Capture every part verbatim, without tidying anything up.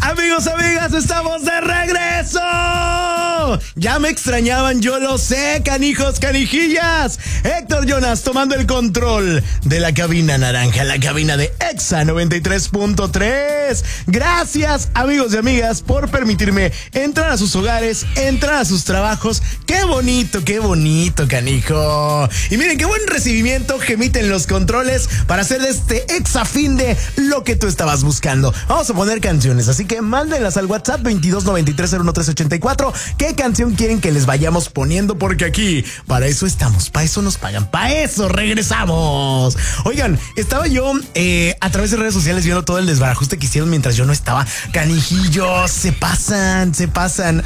Amigos, amigas, estamos de regreso. Ya me extrañaban, yo lo sé, canijos, canijillas. Héctor Jonas tomando el control de la cabina naranja, la cabina de Exa noventa y tres punto tres. Gracias, amigos y amigas, por permitirme entrar a sus hogares, entrar a sus trabajos. Qué bonito, qué bonito, canijo. Y miren, qué buen recibimiento que emiten los controles para hacer de este Exa fin de lo que tú estabas buscando. Vamos a poner canciones, así que mándenlas al WhatsApp veintidós noventa y tres cero uno tres ochenta y cuatro. ¿Qué canción quieren que les vayamos poniendo? Porque aquí, para eso estamos, para eso nos pagan, para eso regresamos. Oigan, estaba yo eh, a través de redes sociales viendo todo el desbarajuste que hicieron mientras yo no estaba. Canijillos, se pasan, se pasan.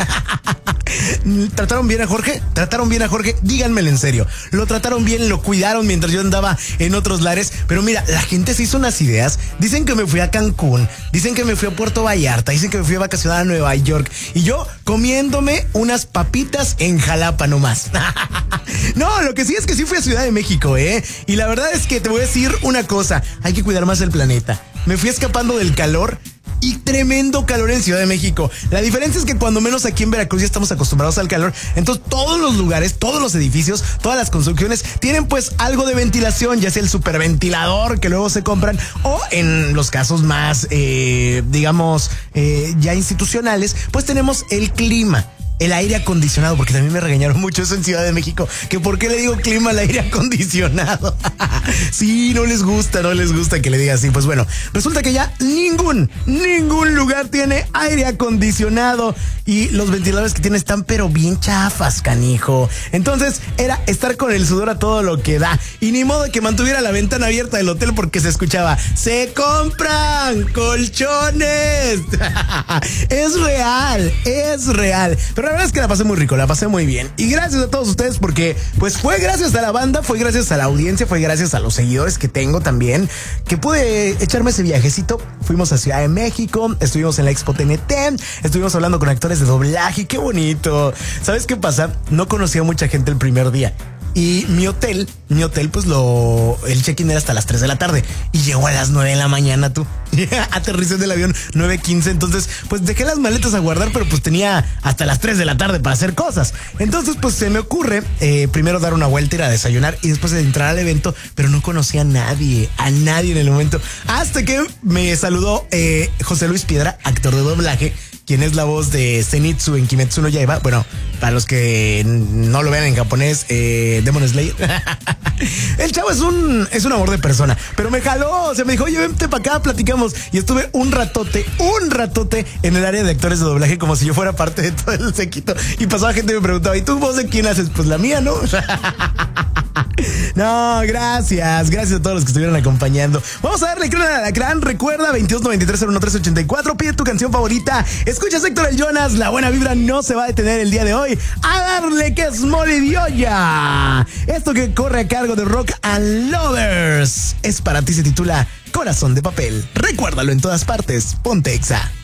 ¿Trataron bien a Jorge? ¿Trataron bien a Jorge? Díganmelo en serio. ¿Lo trataron bien? ¿Lo cuidaron mientras yo andaba en otros lares? Pero mira, la gente se hizo unas ideas. Dicen que me fui a Cancún, dicen que me fui a Puerto Vallarta, dicen que me fui a vacacionar a Nueva York y yo comiéndome unas papitas en Jalapa nomás. No, lo que sí es que sí fui a Ciudad de México, ¿eh? Y la verdad es que te voy a decir una cosa, hay que cuidar más el planeta. Me fui escapando del calor y tremendo calor en Ciudad de México. La diferencia es que cuando menos aquí en Veracruz ya estamos acostumbrados al calor. Entonces todos los lugares, todos los edificios, todas las construcciones tienen pues algo de ventilación, ya sea el superventilador que luego se compran o en los casos más, eh, digamos, eh, ya institucionales, pues tenemos el clima. El aire acondicionado, porque también me regañaron mucho eso en Ciudad de México, que por qué le digo clima al aire acondicionado. Sí, no les gusta, no les gusta que le diga así. Pues bueno, resulta que ya ningún, ningún lugar tiene aire acondicionado y los ventiladores que tienen están pero bien chafas, canijo. Entonces era estar con el sudor a todo lo que da y ni modo que mantuviera la ventana abierta del hotel porque se escuchaba: ¡se compran colchones! Es real, es real. Pero la verdad es que la pasé muy rico, la pasé muy bien. Y gracias a todos ustedes porque pues fue gracias a la banda, fue gracias a la audiencia, fue gracias a los seguidores que tengo también, que pude echarme ese viajecito. Fuimos a Ciudad de México, estuvimos en la Expo T N T, estuvimos hablando con actores de doblaje, qué bonito. ¿Sabes qué pasa? No conocía a mucha gente el primer día. Y mi hotel, mi hotel, pues lo, el check-in era hasta las tres de la tarde. Y llegó a las nueve de la mañana, tú. Aterricé del avión nueve quince. Entonces, pues dejé las maletas a guardar, pero pues tenía hasta las tres de la tarde para hacer cosas. Entonces, pues se me ocurre eh, primero dar una vuelta, ir a desayunar y después entrar al evento. Pero no conocía a nadie, a nadie en el momento. Hasta que me saludó eh, José Luis Piedra, actor de doblaje, quien es la voz de Zenitsu en Kimetsu no Yaiba. Bueno, para los que no lo vean en japonés, eh, Demon Slayer. El chavo es un es un amor de persona, pero me jaló, o sea, me dijo: oye, vente para acá, platicamos. Y estuve un ratote, un ratote en el área de actores de doblaje, como si yo fuera parte de todo el séquito. Y pasaba gente y me preguntaba: ¿y tú voz de quién haces? Pues la mía, ¿no? No, gracias, gracias a todos los que estuvieron acompañando. Vamos a darle crema a la gran. Recuerda, veintidós noventa y tres cero uno tres ochenta y cuatro. Pide tu canción favorita. Escuchas Héctor el Jonas. La buena vibra no se va a detener el día de hoy. A darle que es Molidioya. Esto que corre a cargo de Rock and Lovers es para ti, se titula Corazón de Papel. Recuérdalo en todas partes. Ponte Exa.